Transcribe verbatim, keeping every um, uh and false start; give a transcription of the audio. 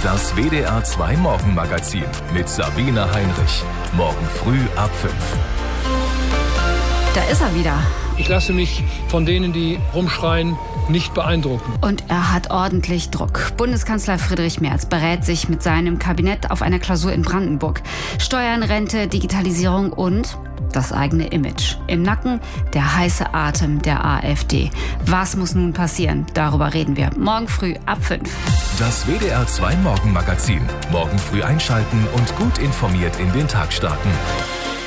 Das W D R zwei Morgenmagazin mit Sabine Heinrich. Morgen früh ab fünf. Da ist er wieder. Ich lasse mich von denen, die rumschreien, nicht beeindrucken. Und er hat ordentlich Druck. Bundeskanzler Friedrich Merz berät sich mit seinem Kabinett auf einer Klausur in Brandenburg. Steuern, Rente, Digitalisierung und das eigene Image. Im Nacken der heiße Atem der AfD. Was muss nun passieren? Darüber reden wir morgen früh ab fünf. Das W D R zwei Morgenmagazin. Morgen früh einschalten und gut informiert in den Tag starten.